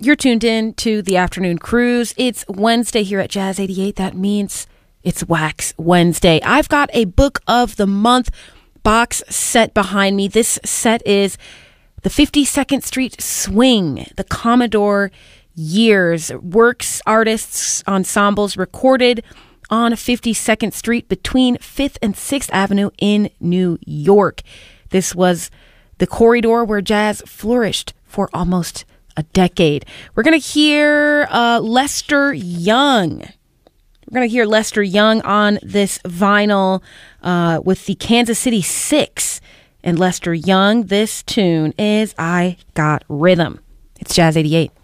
You're tuned in to the Afternoon Cruise. It's Wednesday here at Jazz 88. That means it's Wax Wednesday. I've got a Book of the Month box set behind me. This set is the 52nd Street Swing, the Commodore Years, works, artists, ensembles recorded on 52nd Street between 5th and 6th Avenue in New York. This was the corridor where jazz flourished for almost a decade. We're going to hear Lester Young. We're going to hear Lester Young on this vinyl with the Kansas City Six. And Lester Young, this tune is I Got Rhythm. It's Jazz 88.